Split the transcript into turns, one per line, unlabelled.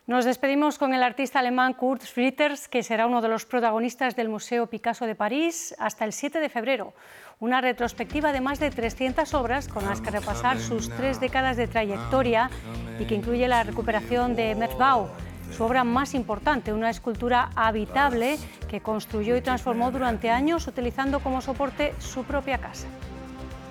Nos despedimos con el artista alemán Kurt Schwitters, que será uno de los protagonistas del Museo Picasso de París hasta el 7 de febrero. Una retrospectiva de más de 300 obras con las que repasar sus 3 décadas de trayectoria y que incluye la recuperación de Merzbau, su obra más importante, una escultura habitable que construyó y transformó durante años utilizando como soporte su propia casa.